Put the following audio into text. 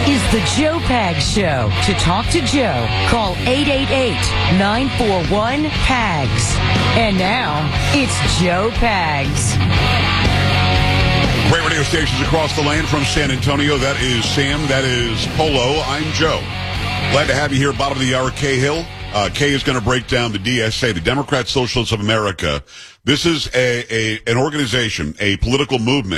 is the Joe Pags Show. To talk to Joe, call 888-941-PAGS. And now, it's Joe Pags. Great radio stations across the land from San Antonio. That is Sam. That is Polo. I'm Joe. Glad to have you here, bottom of the hour, Cahill. Kay is going to break down the DSA, the Democrat Socialists of America. This is an organization, a political movement